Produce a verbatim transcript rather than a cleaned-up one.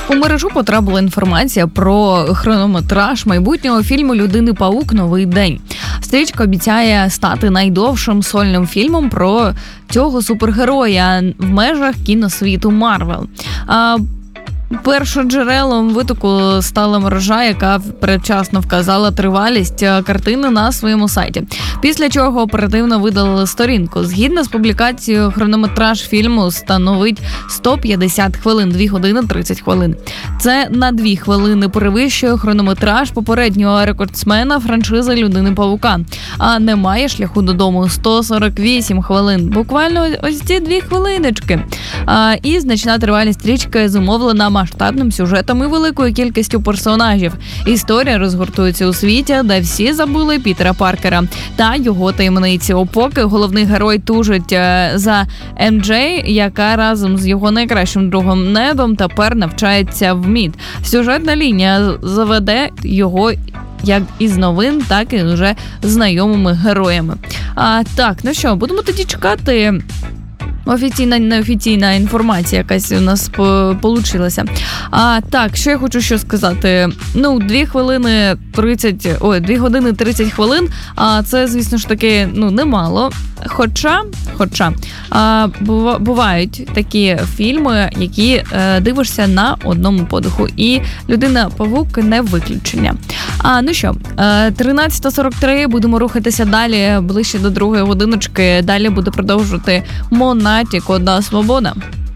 У мережу потрапила інформація про хронометраж майбутнього фільму «Людини-павук. Новий день». Стрічка обіцяє стати найдовшим сольним фільмом про цього супергероя в межах кіносвіту Марвел. Першоджерелом витоку стала мережа, яка передчасно вказала тривалість картини на своєму сайті. Після чого оперативно видалили сторінку. Згідно з публікацією, хронометраж фільму становить сто п'ятдесят хвилин, дві години тридцять хвилин. Це на дві хвилини перевищує хронометраж попереднього рекордсмена франшизи «Людини-павука». А «Немає шляху додому» сто сорок вісім хвилин. Буквально ось ці дві хвилиночки. А, і значна тривалість стрічки зумовлена масштабним сюжетом і великою кількістю персонажів. Історія розгортується у світі, де всі забули Пітера Паркера та його таємниці. Поки головний герой тужить за Ем Джей, яка разом з його найкращим другом Недом тепер навчається в МІД. Сюжетна лінія заведе його як із новин, так і вже знайомими героями. А так, ну що, будемо тоді чекати. Офіційна, неофіційна інформація якась у нас получилася. А так, що я хочу що сказати. Ну, дві хвилини тридцять, ой, дві години тридцять хвилин, а це, звісно ж таки, ну, немало. Хоча, хоча, а, бувають такі фільми, які е, дивишся на одному подиху. І «Людина-павук» не виключення. А, ну що, е, тринадцята сорок три, будемо рухатися далі, ближче до другої годиночки. Далі буде продовжувати Монатік, «Одна свобода».